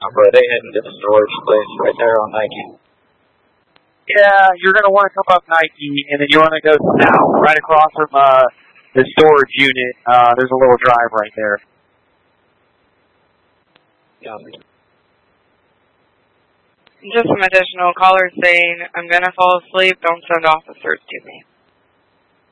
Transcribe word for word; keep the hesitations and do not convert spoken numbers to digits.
Bro, they heading to the storage place right there on Nike. Yeah, you're going to want to come up Nike, and then you want to go south, right across from uh, the storage unit. Uh, there's a little drive right there. Yeah. Just some additional callers saying, I'm going to fall asleep, don't send officers to me.